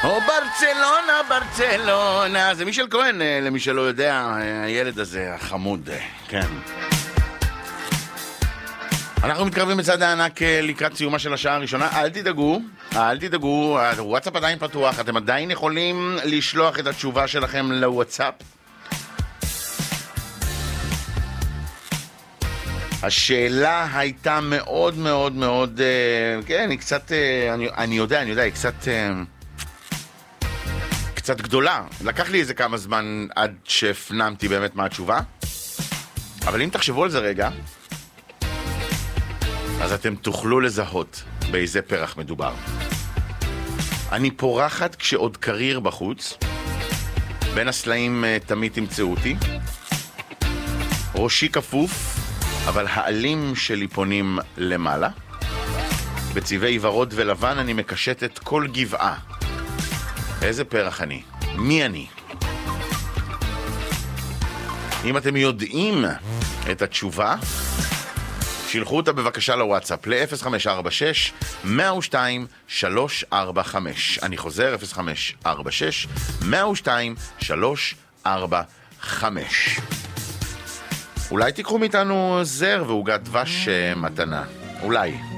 או ברצלונה, ברצלונה. זה מישל כהן, למי שלא יודע, הילד הזה, החמוד, כן. אנחנו מתקרבים בצד הענק לקראת סיומה של השעה הראשונה. אל תדאגו, הוואטסאפ עדיין פתוח, אתם עדיין יכולים לשלוח את התשובה שלכם לוואטסאפ. השאלה הייתה מאוד מאוד מאוד, כן, היא קצת, אני יודע, היא קצת גדולה. לקח לי איזה כמה זמן עד שהפנמתי באמת מה התשובה. אבל אם תחשבו על זה רגע, אז אתם תוכלו לזהות באיזה פרח מדובר. אני פורחת כשעוד קריר בחוץ, בין הסלעים תמיד תמצאו אותי, ראשי כפוף, אבל העלים שלי פונים למעלה, בצבעי ורוד ולבן אני מקשט את כל גבעה. איזה פרח אני? מי אני? אם אתם יודעים את התשובה, שילחו אותה בבקשה לוואטסאפ ל-0546-102-345. אני חוזר, 0546-102-345. אולי תיקחו מאיתנו זר ועוגת דבש מתנה. אולי.